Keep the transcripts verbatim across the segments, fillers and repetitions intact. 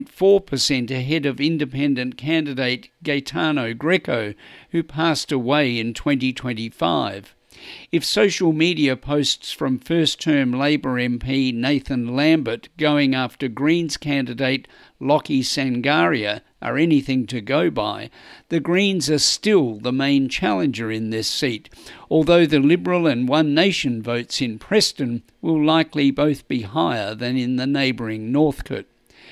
four percent ahead of independent candidate Gaetano Greco, who passed away in twenty twenty-five. If social media posts from first-term Labor M P Nathan Lambert going after Greens candidate Lockie Sangaria are anything to go by, the Greens are still the main challenger in this seat, although the Liberal and One Nation votes in Preston will likely both be higher than in the neighbouring Northcote.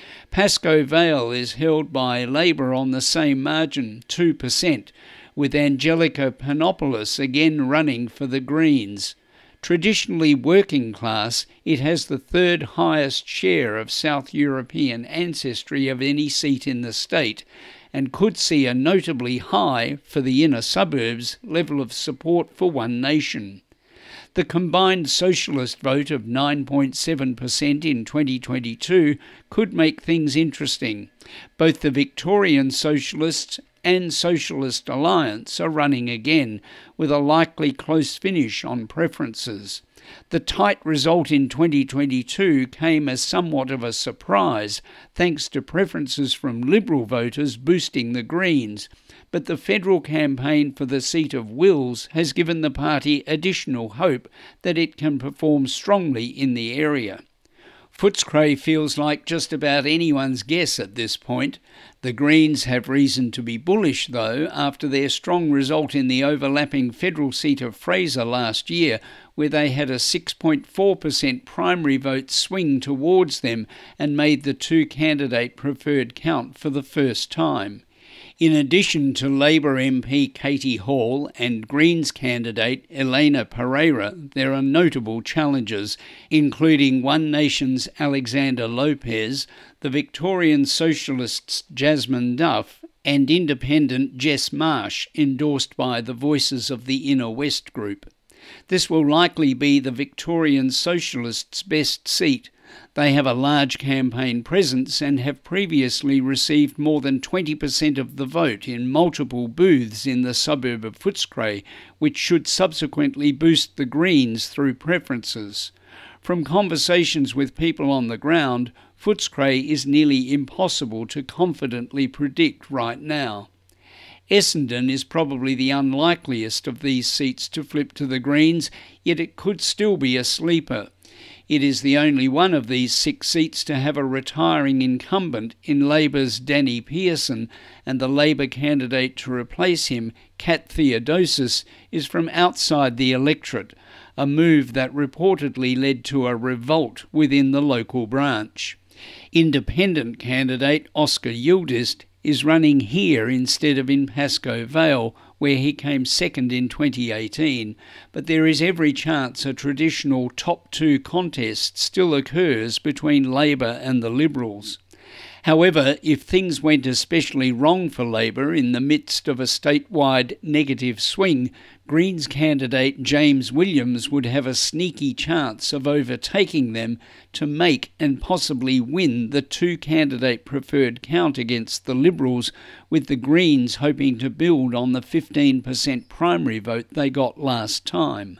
Pascoe Vale is held by Labor on the same margin, two percent, with Angelica Panopoulos again running for the Greens. Traditionally working class, it has the third highest share of South European ancestry of any seat in the state, and could see a notably high, for the inner suburbs, level of support for One Nation. The combined socialist vote of nine point seven percent in twenty twenty-two could make things interesting. Both the Victorian Socialists and Socialist Alliance are running again, with a likely close finish on preferences. The tight result in twenty twenty-two came as somewhat of a surprise, thanks to preferences from Liberal voters boosting the Greens, but the federal campaign for the seat of Wills has given the party additional hope that it can perform strongly in the area. Footscray feels like just about anyone's guess at this point. The Greens have reason to be bullish, though, after their strong result in the overlapping federal seat of Fraser last year, where they had a six point four percent primary vote swing towards them and made the two-candidate preferred count for the first time. In addition to Labor M P Katie Hall and Greens candidate Elena Pereira, there are notable challengers, including One Nation's Alexander Lopez, the Victorian Socialists' Jasmine Duff, and independent Jess Marsh, endorsed by the Voices of the Inner West group. This will likely be the Victorian Socialists' best seat. They have a large campaign presence and have previously received more than twenty percent of the vote in multiple booths in the suburb of Footscray, which should subsequently boost the Greens through preferences. From conversations with people on the ground, Footscray is nearly impossible to confidently predict right now. Essendon is probably the unlikeliest of these seats to flip to the Greens, yet it could still be a sleeper. It is the only one of these six seats to have a retiring incumbent in Labor's Danny Pearson, and the Labor candidate to replace him, Kat Theodosis, is from outside the electorate, a move that reportedly led to a revolt within the local branch. Independent candidate Oscar Yildiz is running here instead of in Pascoe Vale, where he came second in twenty eighteen, but there is every chance a traditional top two contest still occurs between Labor and the Liberals. However, if things went especially wrong for Labor in the midst of a statewide negative swing, Greens candidate James Williams would have a sneaky chance of overtaking them to make and possibly win the two-candidate preferred count against the Liberals, with the Greens hoping to build on the fifteen percent primary vote they got last time.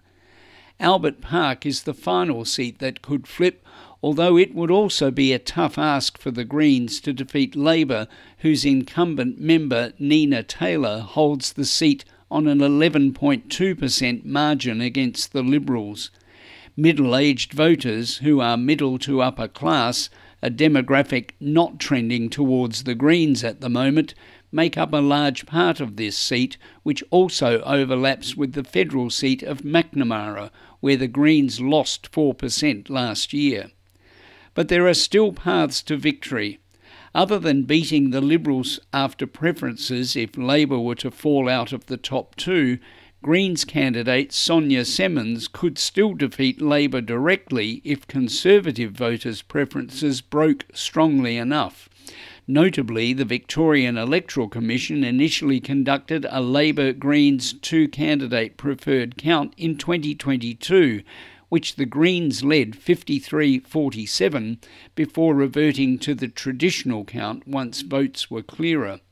Albert Park is the final seat that could flip, although it would also be a tough ask for the Greens to defeat Labor, whose incumbent member Nina Taylor holds the seat on an eleven point two percent margin against the Liberals. Middle-aged voters, who are middle to upper class, a demographic not trending towards the Greens at the moment, make up a large part of this seat, which also overlaps with the federal seat of Macnamara, where the Greens lost four percent last year. But there are still paths to victory. Other than beating the Liberals after preferences if Labor were to fall out of the top two, Greens candidate Sonia Semmons could still defeat Labor directly if Conservative voters' preferences broke strongly enough. Notably, the Victorian Electoral Commission initially conducted a Labor-Greens two-candidate preferred count in twenty twenty-two, which the Greens led fifty-three forty-seven before reverting to the traditional count once votes were clearer.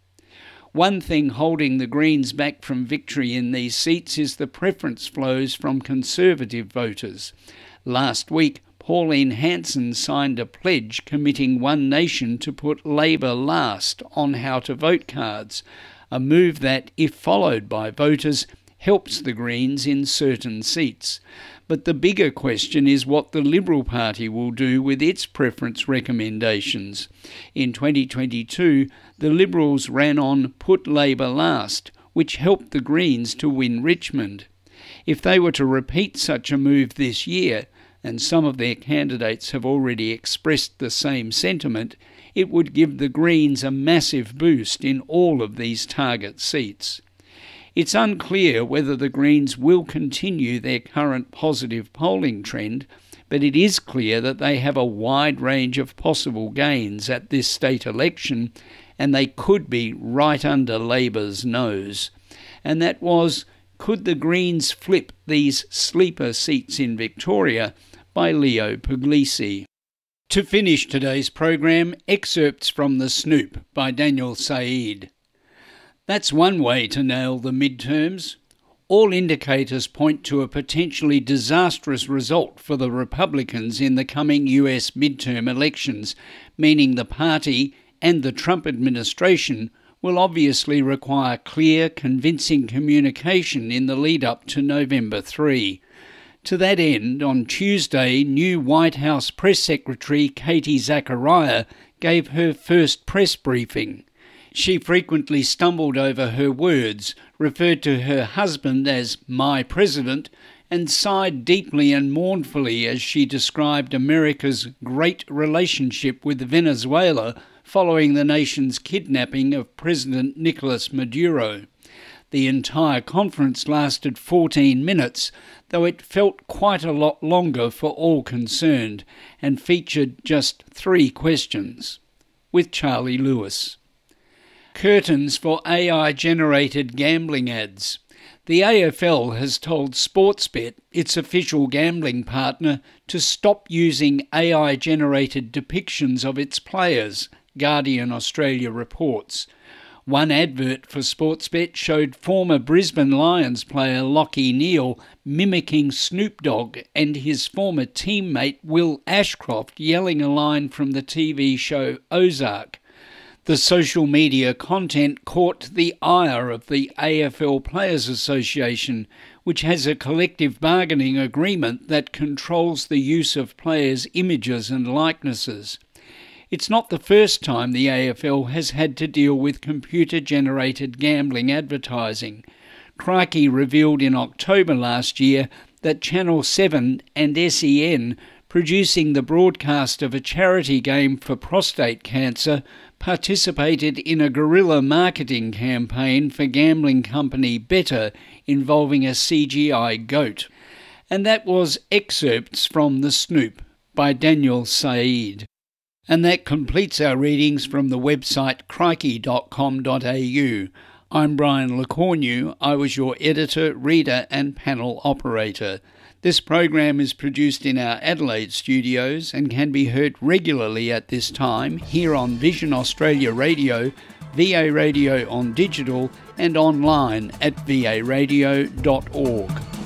One thing holding the Greens back from victory in these seats is the preference flows from Conservative voters. Last week, Pauline Hanson signed a pledge committing One Nation to put Labor last on how-to-vote cards, a move that, if followed by voters, helps the Greens in certain seats. But the bigger question is what the Liberal Party will do with its preference recommendations. In twenty twenty-two, the Liberals ran on Put Labor Last, which helped the Greens to win Richmond. If they were to repeat such a move this year, and some of their candidates have already expressed the same sentiment, it would give the Greens a massive boost in all of these target seats. It's unclear whether the Greens will continue their current positive polling trend, but it is clear that they have a wide range of possible gains at this state election, and they could be right under Labor's nose. And that was, could the Greens flip these sleeper seats in Victoria, by Leo Puglisi. To finish today's program, excerpts from The Snoop by Daniel Said. That's one way to nail the midterms. All indicators point to a potentially disastrous result for the Republicans in the coming U S midterm elections, meaning the party and the Trump administration will obviously require clear, convincing communication in the lead-up to November third. To that end, on Tuesday, new White House Press Secretary Katie Zachariah gave her first press briefing. She frequently stumbled over her words, referred to her husband as "my president," and sighed deeply and mournfully as she described America's great relationship with Venezuela following the nation's kidnapping of President Nicolas Maduro. The entire conference lasted fourteen minutes, though it felt quite a lot longer for all concerned, and featured just three questions. With Charlie Lewis. Curtains for A I-generated gambling ads. The A F L has told Sportsbet, its official gambling partner, to stop using A I-generated depictions of its players, Guardian Australia reports. One advert for Sportsbet showed former Brisbane Lions player Lachie Neale mimicking Snoop Dogg and his former teammate Will Ashcroft yelling a line from the T V show Ozark. The social media content caught the ire of the A F L Players Association, which has a collective bargaining agreement that controls the use of players' images and likenesses. It's not the first time the A F L has had to deal with computer-generated gambling advertising. Crikey revealed in October last year that Channel seven and S E N, producing the broadcast of a charity game for prostate cancer, participated in a guerrilla marketing campaign for gambling company Betr involving a C G I goat. And that was excerpts from The Snoop by Daniel Said. And that completes our readings from the website crikey dot com dot a u. I'm Brian LeCornu. I was your editor, reader and panel operator. This program is produced in our Adelaide studios and can be heard regularly at this time here on Vision Australia Radio, V A Radio on digital and online at v a radio dot org.